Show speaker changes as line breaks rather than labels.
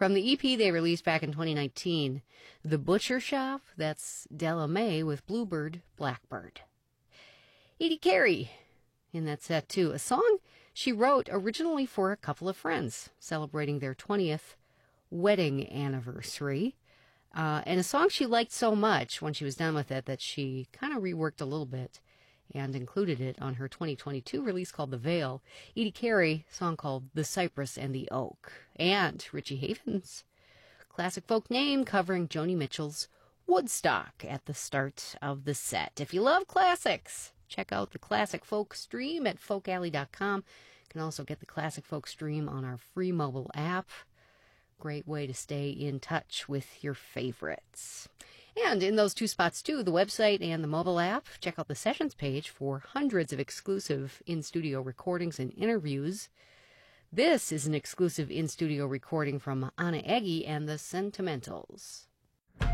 From the EP they released back in 2019, The Butcher Shop, that's Della Mae with Bluebird Blackbird. Edie Carey in that set too, a song she wrote originally for a couple of friends celebrating their 20th wedding anniversary. And a song she liked so much when she was done with it that she kind of reworked a little bit and included it on her 2022 release called The Veil. Edie Carey, a song called The Cypress and the Oak. And Richie Havens, classic folk name covering Joni Mitchell's Woodstock at the start of the set. If you love classics, check out the Classic Folk Stream at folkalley.com. You can also get the Classic Folk Stream on our free mobile app. Great way to stay in touch with your favorites. And in those two spots too, the website and the mobile app, check out the sessions page for hundreds of exclusive in-studio recordings and interviews. This is an exclusive in-studio recording from Anna Eggy and the Sentimentals.